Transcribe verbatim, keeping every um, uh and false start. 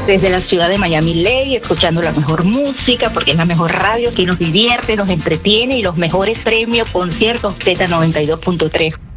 desde la ciudad de Miami Lake, escuchando la mejor música, porque es la mejor radio que nos divierte, nos entretiene y los mejores premios, conciertos Z noventa y dos punto tres.